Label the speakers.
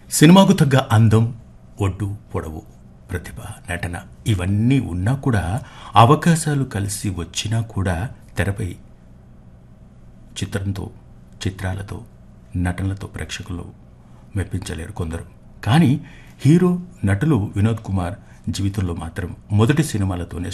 Speaker 1: సినిమాకు తగ్గ అందం, ఒడ్డు, పొడవు, ప్రతిభ, నటన ఇవన్నీ ఉన్నా కూడా అవకాశాలు కలిసి వచ్చినా కూడా తెరపై చిత్రాలతో నటనలతో ప్రేక్షకులు మెప్పించలేరు కొందరు. కానీ హీరో నటులు వినోద్ కుమార్ జీవితంలో మాత్రం మొదటి సినిమాలతోనే